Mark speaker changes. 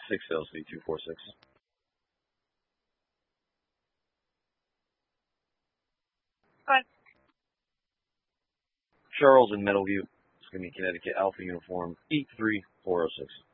Speaker 1: 6LC 246.
Speaker 2: Go ahead.
Speaker 1: Charles in Meadowview. It's going to be Connecticut Alpha Uniform 83406.